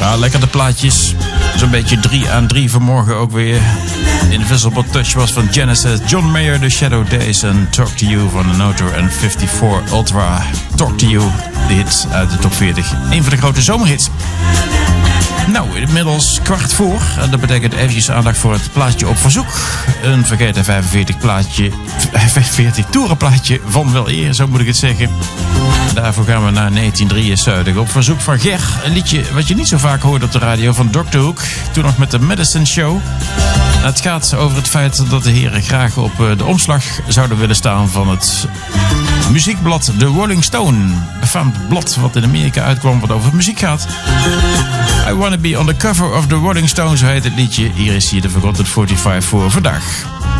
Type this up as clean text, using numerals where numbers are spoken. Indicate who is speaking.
Speaker 1: Ja, lekker de plaatjes. Zo'n beetje 3 aan 3 vanmorgen ook weer. Invisible Touch was van Genesis, John Mayer, The Shadow Days en Talk To You van The Notor en 54 Ultra. Talk To You, de hit uit de top 40. Een van de grote zomerhits. Nou, inmiddels 15:15. En dat betekent eventjes aandacht voor het plaatje op verzoek. Een vergeten 45 toerenplaatje van wel eer, zo moet ik het zeggen. Daarvoor gaan we naar 1973. Op verzoek van Ger. Een liedje wat je niet zo vaak hoort op de radio van Dr. Hook. Toen nog met de Medicine Show. Het gaat over het feit dat de heren graag op de omslag zouden willen staan van het muziekblad The Rolling Stone. Een befaamd blad wat in Amerika uitkwam wat over muziek gaat. I Wanna Be on the Cover of the Rolling Stone, zo heet het liedje. Hier is hier de Forgotten 45 voor vandaag.